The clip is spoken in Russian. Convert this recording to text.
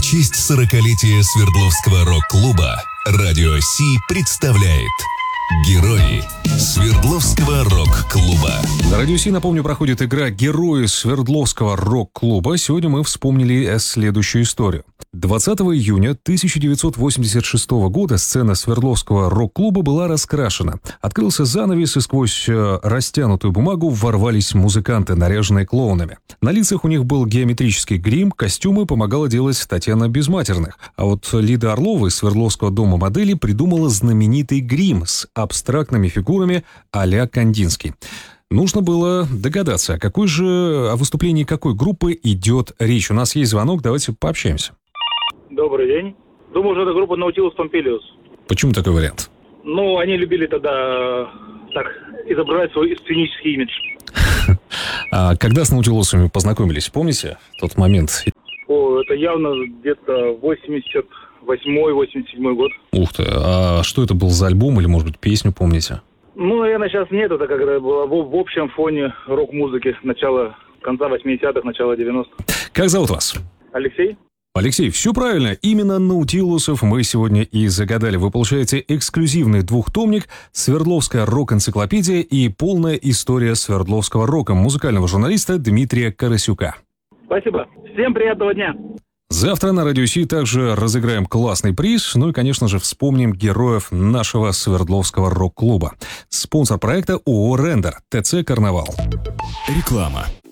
честь 40-летия Свердловского рок-клуба Радио Си представляет «Герои Свердловского рок-клуба». На Радио Си, напомню, проходит игра «Герои Свердловского рок-клуба». Сегодня мы вспомнили следующую историю. 20 июня 1986 года сцена Свердловского рок-клуба была раскрашена. Открылся занавес, и сквозь растянутую бумагу ворвались музыканты, наряженные клоунами. На лицах у них был геометрический грим, костюмы помогала делать Татьяна Безматерных. А вот Лида Орлова из Свердловского дома моделей придумала знаменитый грим с абстрактными фигурами а-ля Кандинский. Нужно было догадаться, о выступлении какой группы идет речь. У нас есть звонок, давайте пообщаемся. Добрый день. Думаю, что это группа Nautilus Pompilius. Почему такой вариант? Ну, они любили тогда так изображать свой сценический имидж. А когда с Наутилусами познакомились, помните тот момент? Это явно где-то 88-87 год. Ух ты, а что это был за альбом или, может быть, песню помните? Ну, наверное, сейчас нет, это как это было в общем фоне рок-музыки конца 80-х, начала 90-х. Как зовут вас? Алексей? Алексей, все правильно. Именно Наутилусов мы сегодня и загадали. Вы получаете эксклюзивный двухтомник «Свердловская рок-энциклопедия» и полная история свердловского рока музыкального журналиста Дмитрия Карасюка. Спасибо. Всем приятного дня. Завтра на Радио Си также разыграем классный приз. Ну и, конечно же, вспомним героев нашего Свердловского рок-клуба. Спонсор проекта ООО «Рендер», ТЦ «Карнавал». Реклама.